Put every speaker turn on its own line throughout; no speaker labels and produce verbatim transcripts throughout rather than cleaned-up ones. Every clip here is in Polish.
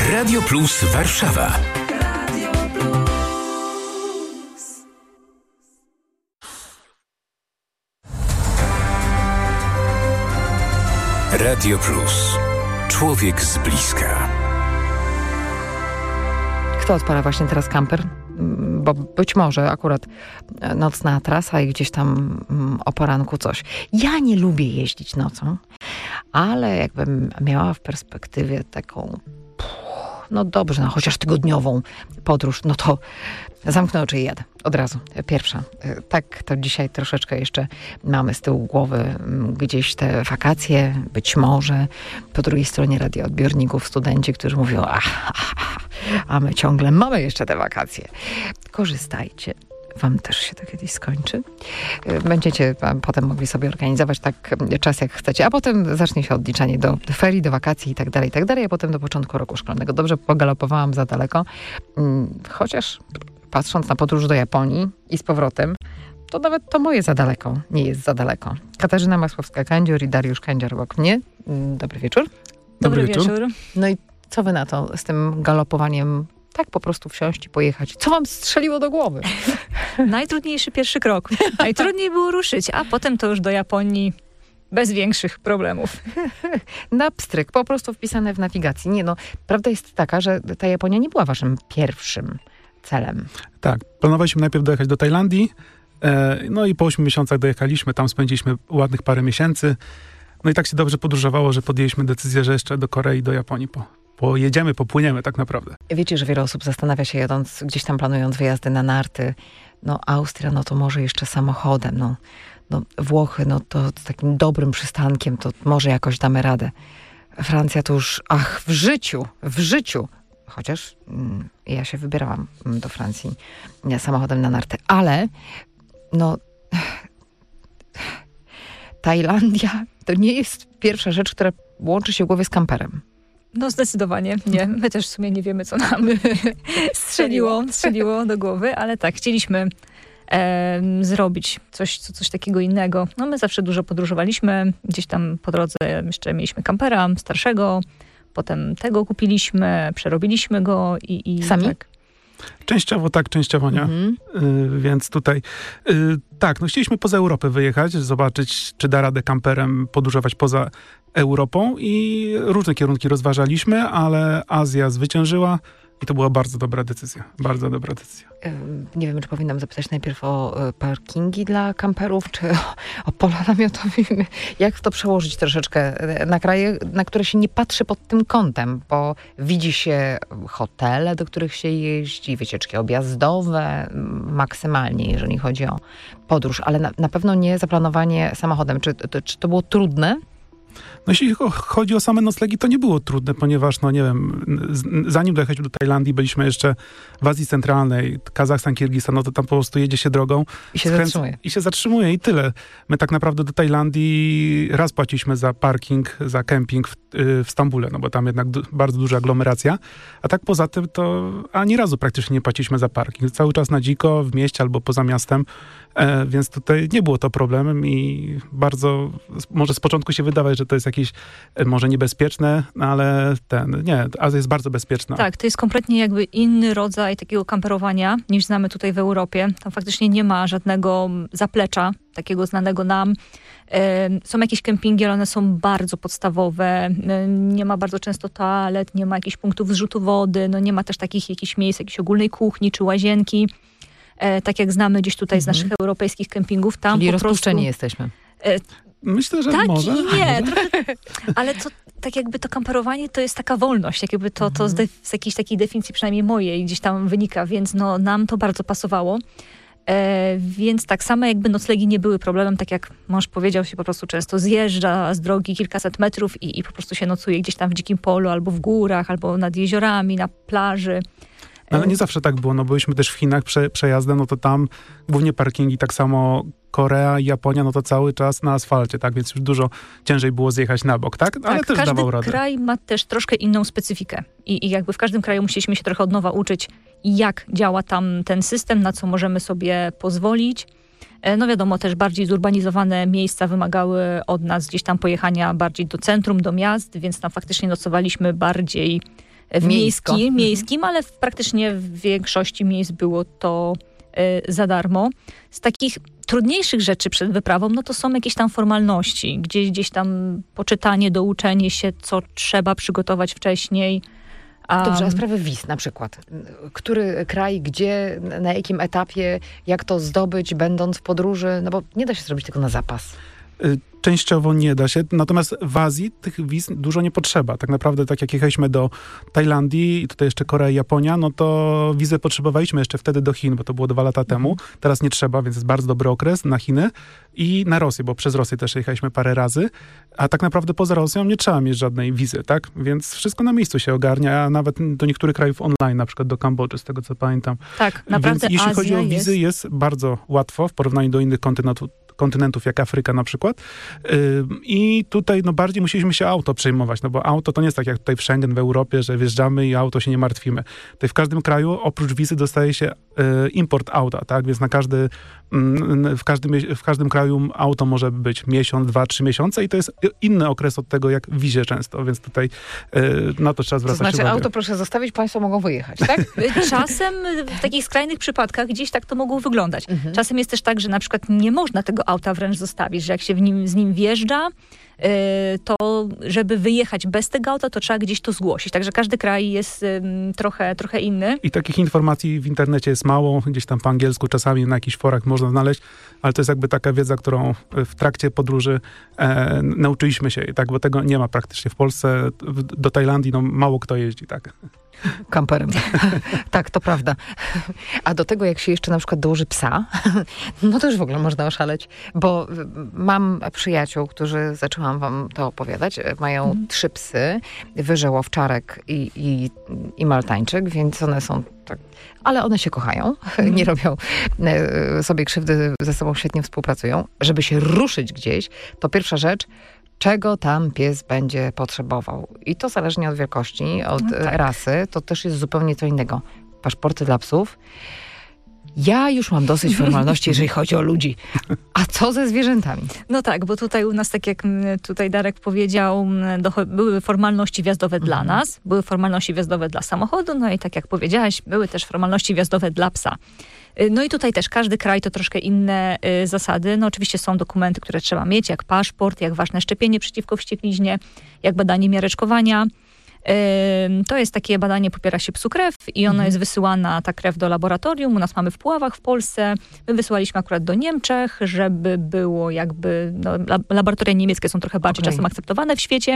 Radio Plus Warszawa.
Radio Plus.
Radio Plus. Człowiek z bliska.
Kto odpala właśnie teraz kamper? Bo być może akurat nocna trasa i gdzieś tam o poranku coś. Ja nie lubię jeździć nocą, ale jakbym miała w perspektywie taką, no dobrze, no chociaż tygodniową podróż, no to zamknę oczy i jadę. Od razu. Pierwsza. Tak, to dzisiaj troszeczkę jeszcze mamy z tyłu głowy gdzieś te wakacje, być może. Po drugiej stronie radioodbiorników studenci, którzy mówią, ach, ach, ach, a my ciągle mamy jeszcze te wakacje. Korzystajcie. Wam też się to kiedyś skończy. Będziecie potem mogli sobie organizować tak czas, jak chcecie, a potem zacznie się odliczanie do ferii, do wakacji i tak dalej, i tak dalej, a potem do początku roku szkolnego. Dobrze pogalopowałam za daleko, chociaż patrząc na podróż do Japonii i z powrotem, to nawet to moje za daleko nie jest za daleko. Katarzyna Masłowska-Kędzior i Dariusz Kędzior obok mnie. Dobry wieczór.
Dobry, Dobry wieczór. wieczór.
No i co wy na to z tym galopowaniem? Tak po prostu wsiąść i pojechać. Co wam strzeliło do głowy?
Najtrudniejszy pierwszy krok. Najtrudniej było ruszyć, a potem to już do Japonii bez większych problemów.
Na pstryk, po prostu wpisane w nawigacji. Nie no, prawda jest taka, że ta Japonia nie była waszym pierwszym celem.
Tak, planowaliśmy najpierw dojechać do Tajlandii, e, no i po ośmiu miesiącach dojechaliśmy, tam spędziliśmy ładnych parę miesięcy. No i tak się dobrze podróżowało, że podjęliśmy decyzję, że jeszcze do Korei, do Japonii po, pojedziemy, popłyniemy tak naprawdę.
Wiecie, że wiele osób zastanawia się jadąc, gdzieś tam planując wyjazdy na narty. No Austria, no to może jeszcze samochodem, no, no Włochy, no to z takim dobrym przystankiem, to może jakoś damy radę. Francja to już, ach, w życiu, w życiu. Chociaż mm, ja się wybierałam do Francji nie, samochodem na narty, ale no Tajlandia to nie jest pierwsza rzecz, która łączy się w głowie z kamperem.
No zdecydowanie nie. My też w sumie nie wiemy, co nam strzeliło, strzeliło do głowy, ale tak, chcieliśmy e, zrobić coś, co, coś takiego innego. No my zawsze dużo podróżowaliśmy, gdzieś tam po drodze jeszcze mieliśmy kampera starszego, potem tego kupiliśmy, przerobiliśmy go i... i
Sami?
Tak.
Częściowo tak, częściowo nie. Mhm. Y, więc tutaj y, tak, no chcieliśmy poza Europę wyjechać, zobaczyć, czy da radę kamperem podróżować poza Europą i różne kierunki rozważaliśmy, ale Azja zwyciężyła i to była bardzo dobra decyzja. Bardzo dobra decyzja.
Nie wiem, czy powinnam zapytać najpierw o parkingi dla kamperów, czy o, o pola namiotowe. Jak to przełożyć troszeczkę na kraje, na które się nie patrzy pod tym kątem, bo widzi się hotele, do których się jeździ, wycieczki objazdowe, maksymalnie, jeżeli chodzi o podróż, ale na, na pewno nie zaplanowanie samochodem. Czy, to, czy to było trudne?
No jeśli chodzi o same noclegi, to nie było trudne, ponieważ, no nie wiem, zanim dojechaliśmy do Tajlandii, byliśmy jeszcze w Azji Centralnej, Kazachstan, Kirgistan, no to tam po prostu jedzie się drogą.
I się skręc- zatrzymuje.
I się zatrzymuje i tyle. My tak naprawdę do Tajlandii raz płaciliśmy za parking, za kemping w, w Stambule, no bo tam jednak du- bardzo duża aglomeracja, a tak poza tym to ani razu praktycznie nie płaciliśmy za parking. Cały czas na dziko, w mieście albo poza miastem, e, więc tutaj nie było to problemem i bardzo, może z początku się wydawać, że to jest jakieś e, może niebezpieczne, no ale ten, nie, Azja jest bardzo bezpieczna.
Tak, to jest kompletnie jakby inny rodzaj takiego kamperowania niż znamy tutaj w Europie. Tam faktycznie nie ma żadnego zaplecza, takiego znanego nam. Są jakieś kempingi, ale one są bardzo podstawowe. Nie ma bardzo często toalet, nie ma jakichś punktów zrzutu wody, no nie ma też takich jakichś miejsc, jakiejś ogólnej kuchni czy łazienki. Tak jak znamy gdzieś tutaj
mhm.
z naszych europejskich kempingów. Tam
Czyli
po
rozpuszczeni
prostu...
jesteśmy.
Myślę, że
tak
może.
Tak i nie. Trochę, ale to tak jakby to kamperowanie to jest taka wolność. Jak jakby to, to z, def, z jakiejś takiej definicji przynajmniej mojej gdzieś tam wynika, więc no, nam to bardzo pasowało. E, więc tak samo jakby noclegi nie były problemem, tak jak mąż powiedział, się po prostu często zjeżdża z drogi kilkaset metrów i, i po prostu się nocuje gdzieś tam w dzikim polu, albo w górach, albo nad jeziorami, na plaży.
No, ale nie zawsze tak było, no byliśmy też w Chinach prze, przejazdem, no to tam głównie parkingi, tak samo Korea i Japonia, no to cały czas na asfalcie, tak, więc już dużo ciężej było zjechać na bok, tak? Ale
tak,
też
każdy
dawał radę.
kraj ma też troszkę inną specyfikę I, i jakby w każdym kraju musieliśmy się trochę od nowa uczyć, jak działa tam ten system, na co możemy sobie pozwolić. No wiadomo, też bardziej zurbanizowane miejsca wymagały od nas gdzieś tam pojechania bardziej do centrum, do miast, więc tam faktycznie nocowaliśmy bardziej w
Miejsko.
miejskim, miejskim, ale w, praktycznie w większości miejsc było to y, za darmo. Z takich trudniejszych rzeczy przed wyprawą, no to są jakieś tam formalności, gdzieś, gdzieś tam poczytanie, douczenie się, co trzeba przygotować wcześniej. Um,
Dobrze, a sprawy wiz na przykład. Który kraj, gdzie, na jakim etapie, jak to zdobyć, będąc w podróży? No bo nie da się zrobić tego na zapas.
Częściowo nie da się, natomiast w Azji tych wiz dużo nie potrzeba. Tak naprawdę, tak jak jechaliśmy do Tajlandii i tutaj jeszcze Korea i Japonia, no to wizę potrzebowaliśmy jeszcze wtedy do Chin, bo to było dwa lata temu. Teraz nie trzeba, więc jest bardzo dobry okres na Chiny i na Rosję, bo przez Rosję też jechaliśmy parę razy, a tak naprawdę poza Rosją nie trzeba mieć żadnej wizy, tak? Więc wszystko na miejscu się ogarnia, a nawet do niektórych krajów online, na przykład do Kambodży, z tego co pamiętam.
Tak, naprawdę
Więc jeśli
Azja
chodzi o wizy,
jest...
jest bardzo łatwo w porównaniu do innych kontynentów, kontynentów jak Afryka na przykład. I tutaj no, bardziej musieliśmy się auto przejmować, no bo auto to nie jest tak jak tutaj w Schengen, w Europie, że wjeżdżamy i auto się nie martwimy. Tutaj w każdym kraju oprócz wizy dostaje się import auta, tak? Więc na każdy, w każdym, w każdym kraju auto może być miesiąc, dwa, trzy miesiące i to jest inny okres od tego jak w wizie często, więc tutaj na to trzeba zwracać
To znaczy
uwagę.
auto proszę zostawić, państwo mogą wyjechać, tak?
Czasem w takich skrajnych przypadkach gdzieś tak to mogło wyglądać.
Mhm.
Czasem jest też tak, że na przykład nie można tego auta wręcz zostawić, że jak się w nim, z nim wjeżdża, yy, to żeby wyjechać bez tego auta, to trzeba gdzieś to zgłosić. Także każdy kraj jest yy, trochę, trochę inny.
I takich informacji w internecie jest mało, gdzieś tam po angielsku czasami na jakichś forach można znaleźć, ale to jest jakby taka wiedza, którą w trakcie podróży e, nauczyliśmy się, tak, bo tego nie ma praktycznie w Polsce. W, do Tajlandii no, mało kto jeździ, tak.
Kamperem. Tak, to prawda. A do tego, jak się jeszcze na przykład dołoży psa, no to już w ogóle można oszaleć, bo mam przyjaciół, którzy, zaczęłam wam to opowiadać, mają mm. trzy psy, wyżeł, owczarek i, i, i maltańczyk, więc one są tak, ale one się kochają, mm. nie robią sobie krzywdy, ze sobą świetnie współpracują. Żeby się ruszyć gdzieś, to pierwsza rzecz, czego tam pies będzie potrzebował. I to zależnie od wielkości, od no tak. rasy, to też jest zupełnie co innego. Paszporty dla psów. Ja już mam dosyć formalności, jeżeli chodzi o ludzi. A co ze zwierzętami?
No tak, bo tutaj u nas, tak jak tutaj Darek powiedział, były formalności wjazdowe mhm. dla nas, były formalności wjazdowe dla samochodu, no i tak jak powiedziałaś, były też formalności wjazdowe dla psa. No i tutaj też każdy kraj to troszkę inne y, zasady. No oczywiście są dokumenty, które trzeba mieć, jak paszport, jak ważne szczepienie przeciwko wściekliźnie, jak badanie miareczkowania. Y, to jest takie badanie, popiera się psu krew i ona mhm. jest wysyłana, ta krew, do laboratorium. U nas mamy w Puławach w Polsce. My wysyłaliśmy akurat do Niemczech, żeby było jakby, no, laboratoria niemieckie są trochę bardziej okay. czasem akceptowane w świecie.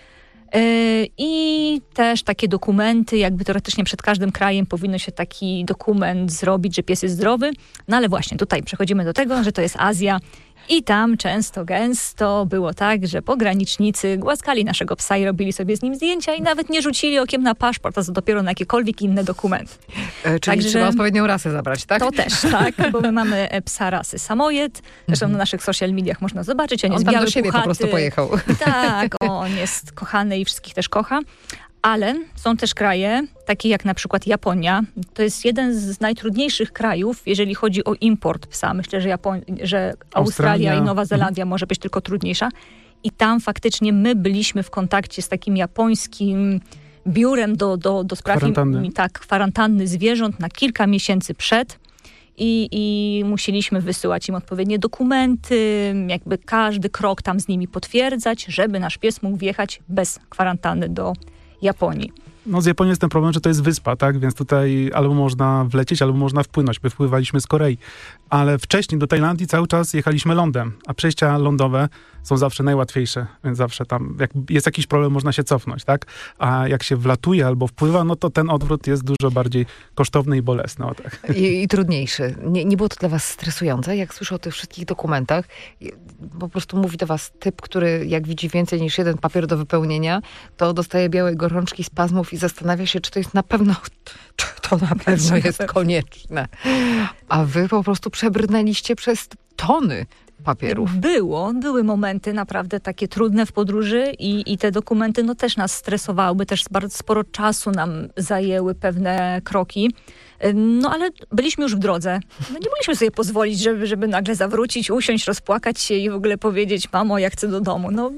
I też takie dokumenty, jakby teoretycznie przed każdym krajem powinno się taki dokument zrobić, że pies jest zdrowy. No ale właśnie tutaj przechodzimy do tego, że to jest Azja i tam często, gęsto było tak, że pogranicznicy głaskali naszego psa i robili sobie z nim zdjęcia i nawet nie rzucili okiem na paszport, a co dopiero na jakiekolwiek inne dokumenty.
E, czyli
Także
trzeba odpowiednią rasę zabrać, tak?
To też, tak, bo my mamy psa rasy samojed. Zresztą mm-hmm. na naszych social mediach można zobaczyć. On,
on
jest
tam
biały,
do siebie
puchaty.
po prostu pojechał.
Tak, on jest kochany i wszystkich też kocha. Ale są też kraje, takie jak na przykład Japonia. To jest jeden z najtrudniejszych krajów, jeżeli chodzi o import psa. Myślę, że, Japon- że Australia, Australia i Nowa Zelandia mhm. może być tylko trudniejsza. I tam faktycznie my byliśmy w kontakcie z takim japońskim biurem do, do, do spraw
kwarantanny.
Tak, kwarantanny zwierząt na kilka miesięcy przed. I, I musieliśmy wysyłać im odpowiednie dokumenty, jakby każdy krok tam z nimi potwierdzać, żeby nasz pies mógł wjechać bez kwarantanny do Japonii.
No z Japonią jest ten problem, że to jest wyspa, tak? Więc tutaj albo można wlecieć, albo można wpłynąć. My wpływaliśmy z Korei. Ale wcześniej do Tajlandii cały czas jechaliśmy lądem, a przejścia lądowe są zawsze najłatwiejsze, więc zawsze tam, jak jest jakiś problem, można się cofnąć, tak? A jak się wlatuje albo wpływa, no to ten odwrót jest dużo bardziej kosztowny i bolesny. O tak.
I, I trudniejszy. Nie, nie było to dla was stresujące, jak słyszę o tych wszystkich dokumentach? Po prostu mówi do was typ, który jak widzi więcej niż jeden papier do wypełnienia, to dostaje białej gorączki, spazmów i zastanawia się, czy to jest na pewno, czy to na pewno jest konieczne. A wy po prostu przebrnęliście przez tony papierów.
Było, były momenty naprawdę takie trudne w podróży i, i te dokumenty no też nas stresowały, też bardzo sporo czasu nam zajęły pewne kroki. No ale byliśmy już w drodze. No, nie mogliśmy sobie pozwolić, żeby, żeby nagle zawrócić, usiąść, rozpłakać się i w ogóle powiedzieć: mamo, ja chcę do domu. No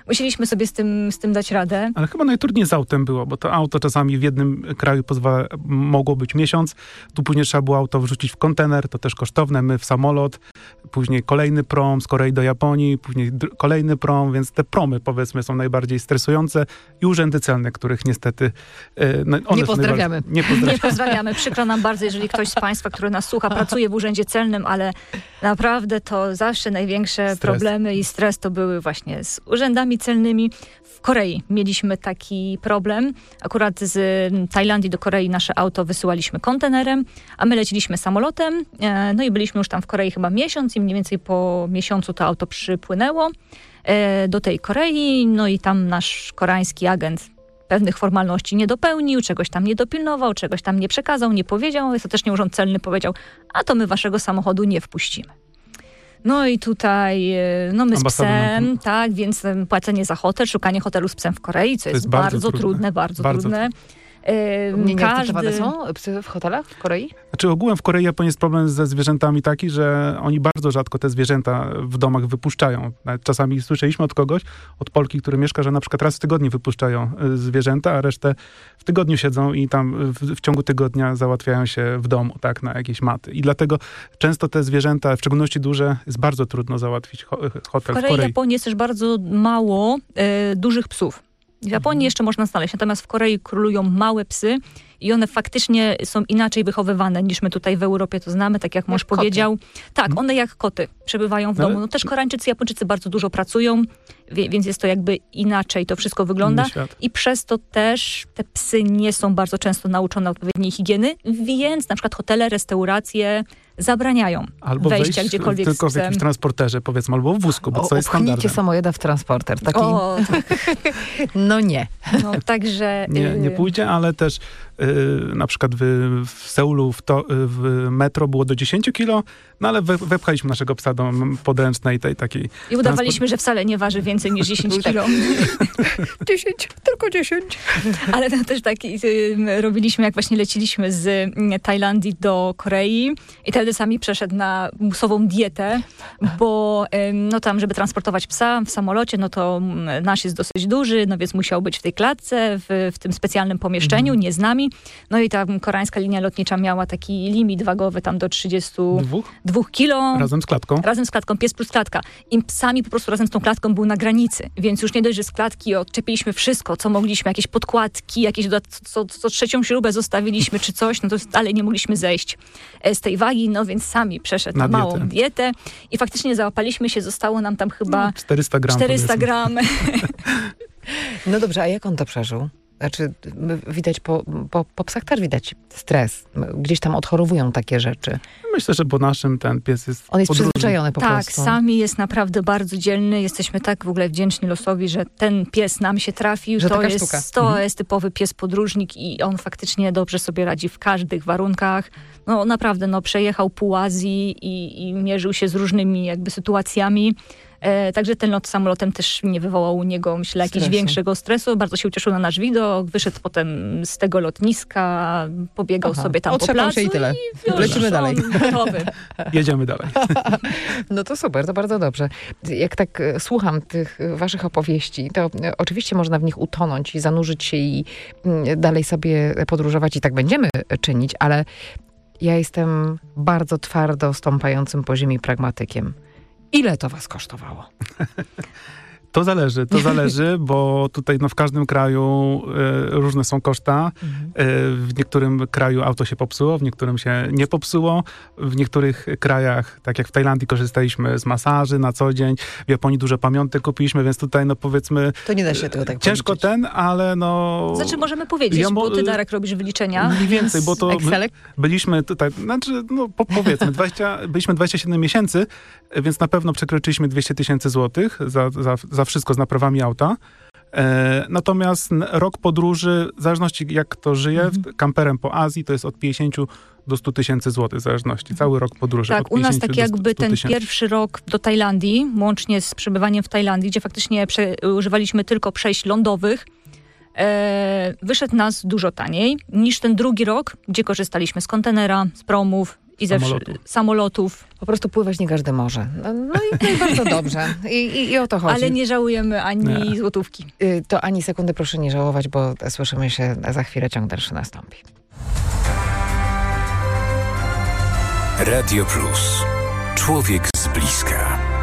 musieliśmy sobie z tym, z tym dać radę.
Ale chyba najtrudniej z autem było, bo to auto czasami w jednym kraju pozwala, mogło być miesiąc, tu później trzeba było auto wrzucić w kontener, to też kosztowne, my w samolot, później kolejny prom z Korei do Japonii, później dr- kolejny prom, więc te promy, powiedzmy, są najbardziej stresujące i urzędy celne, których niestety... E, no, one
Nie pozdrawiamy.
Nie pozdrawiamy.
Nie pozdrawiamy. Przykro nam bardzo, jeżeli ktoś z Państwa, który nas słucha, pracuje w urzędzie celnym, ale naprawdę to zawsze największe
Stres.
problemy i stres to były właśnie z urzędami celnymi. W Korei mieliśmy taki problem. Akurat z Tajlandii do Korei nasze auto wysyłaliśmy kontenerem, a my leciliśmy samolotem. No i byliśmy już tam w Korei chyba miesiąc i mniej więcej po miesiącu to auto przypłynęło do tej Korei. No i tam nasz koreański agent pewnych formalności nie dopełnił, czegoś tam nie dopilnował, czegoś tam nie przekazał, nie powiedział. Ostatecznie urząd celny powiedział, a to my waszego samochodu nie wpuścimy. No i tutaj, no my z psem, nam... tak, więc płacenie za hotel, szukanie hotelu z psem w Korei, co
to
jest,
jest
bardzo,
bardzo
trudne,
trudne,
bardzo,
bardzo
trudne.
Nie
Każdy...
Każdy... są psy w hotelach w Korei?
Znaczy ogółem w Korei Japonii jest problem ze zwierzętami taki, że oni bardzo rzadko te zwierzęta w domach wypuszczają. Nawet czasami słyszeliśmy od kogoś, od Polki, który mieszka, że na przykład raz w tygodniu wypuszczają zwierzęta, a resztę w tygodniu siedzą i tam w, w ciągu tygodnia załatwiają się w domu, tak, na jakieś maty. I dlatego często te zwierzęta, w szczególności duże, jest bardzo trudno załatwić ho, hotel
w Korei.
w Korei.
W Japonii jest też bardzo mało e, dużych psów. W Japonii jeszcze można znaleźć, natomiast w Korei królują małe psy i one faktycznie są inaczej wychowywane niż my tutaj w Europie to znamy, tak jak mąż
Jak koty.
powiedział. Tak, one jak koty przebywają w
No,
domu. No też Koreańczycy, Japończycy bardzo dużo pracują, wie, więc jest to jakby inaczej to wszystko wygląda.
Inny świat.
I przez to też te psy nie są bardzo często nauczone odpowiedniej higieny, więc na przykład hotele, restauracje zabraniają
Albo
wejścia
wejść
gdziekolwiek
tylko
z
w jakimś
psem.
transporterze, powiedzmy, albo w wózku, bo
O,
co jest
upchnijcie
standardem.
samojeda w transporter. Taki...
O, tak.
No nie.
No, także...
Nie, nie
y,
pójdzie, ale też y, na przykład w, w Seulu w, to, w metro było do dziesięć kilo, no ale we, wepchaliśmy naszego psa do podręcznej tej takiej...
I udawaliśmy, że wcale nie waży więcej niż dziesięć kilo.
dziesięć, tylko dziesięć.
Ale to też tak y, robiliśmy, jak właśnie leciliśmy z y, Tajlandii do Korei i wtedy sami przeszedł na musową dietę, bo y, no tam, żeby transportować psa w samolocie, no to y, nasz jest dosyć duży, no więc musiał być w tej klatce, w, w tym specjalnym pomieszczeniu,
Mhm.
nie z nami. No i ta koreańska linia lotnicza miała taki limit wagowy tam do trzydziestu
Dwóch?
dwóch kilo.
Razem z klatką.
Razem z klatką, pies plus klatka. I psami po prostu razem z tą klatką był na granicy. Więc już nie dość, że z klatki odczepiliśmy wszystko, co mogliśmy, jakieś podkładki, jakieś dodat- co, co trzecią śrubę zostawiliśmy, czy coś, no to dalej nie mogliśmy zejść z tej wagi, no więc sami przeszedł na,
Na
małą
dietę.
dietę i faktycznie załapaliśmy się, zostało nam tam chyba
No, czterysta gram.
czterysta
powiedzmy.
gram.
No dobrze, a jak on to przeżył? Znaczy, m- widać po, po, po psach też widać stres. M- Gdzieś tam odchorowują takie rzeczy.
Myślę, że po naszym ten pies jest
On jest
podróżny.
przyzwyczajony po
Tak,
prostu.
sami jest naprawdę bardzo dzielny. Jesteśmy tak w ogóle wdzięczni losowi, że ten pies nam się trafił.
Że
to
taka
jest,
sztuka.
to
Mhm.
jest typowy pies podróżnik i on faktycznie dobrze sobie radzi w każdych warunkach. No naprawdę, no przejechał pół Azji i, i mierzył się z różnymi jakby sytuacjami. E, także ten lot samolotem też nie wywołał u niego, myślę, jakiegoś
Stresu.
większego stresu. Bardzo się ucieszył na nasz widok. Wyszedł potem z tego lotniska, pobiegał
Aha,
sobie tam po
otrzepał
placu
się i tyle.
już
Lecimy
on
dalej.
gotowy.
Jedziemy dalej.
No to super, to bardzo dobrze. Jak tak e, słucham tych e, waszych opowieści, to e, oczywiście można w nich utonąć i zanurzyć się i mm, dalej sobie podróżować i tak będziemy czynić, ale ja jestem bardzo twardo stąpającym po ziemi pragmatykiem. Ile to was kosztowało?
To zależy, to zależy, bo tutaj no, w każdym kraju e, różne są koszta.
Mhm.
E, w niektórym kraju auto się popsuło, w niektórym się nie popsuło. W niektórych krajach, tak jak w Tajlandii, korzystaliśmy z masaży na co dzień. W Japonii dużo pamiątek kupiliśmy, więc tutaj no powiedzmy
To nie da się tego tak
ciężko
policzyć.
ten, ale no...
Znaczy możemy powiedzieć,
Ja mo-
bo ty, Darek, robisz wyliczenia.
Mniej więcej, bo to my
Excelek?
byliśmy tutaj, znaczy, no po, powiedzmy, dwadzieścia, byliśmy dwadzieścia siedem miesięcy, więc na pewno przekroczyliśmy dwieście tysięcy złotych za, za, za wszystko z naprawami auta. E, natomiast n- rok podróży, w zależności jak kto żyje,
Mhm.
kamperem po Azji, to jest od pięćdziesięciu do stu tysięcy złotych w zależności. Cały rok podróży.
Tak,
od
u nas
pięćdziesięciu
tak
do
jakby
stu
ten
tysięcy.
pierwszy rok do Tajlandii, łącznie z przebywaniem w Tajlandii, gdzie faktycznie prze, używaliśmy tylko przejść lądowych, e, wyszedł nas dużo taniej niż ten drugi rok, gdzie korzystaliśmy z kontenera, z promów I ze wszy-
Samolotu.
samolotów.
Po prostu pływać nie każdy może. No, no i, no i bardzo dobrze. I, i, I o to chodzi.
Ale nie żałujemy ani
Nie.
złotówki.
Y, To ani sekundy proszę nie żałować, bo słyszymy się za chwilę, ciąg dalszy nastąpi.
Radio Plus. Człowiek z bliska.